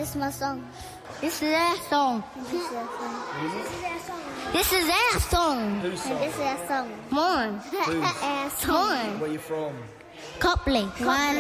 This is my song. This is their song. This is their song. This is their song. Whose song? This is their song. Mine. Our song. Mine. Where you from? Copley. One.